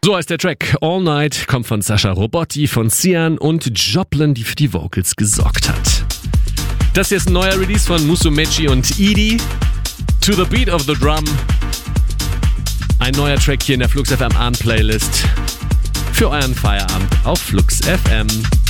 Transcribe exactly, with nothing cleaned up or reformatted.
So heißt der Track All Night, kommt von Sascha Robotti, von Sian und Joplin, die für die Vocals gesorgt hat. Das hier ist ein neuer Release von Musumeci und Edie. To the Beat of the Drum. Ein neuer Track hier in der Flux F M Abend Playlist für euren Feierabend auf Flux F M.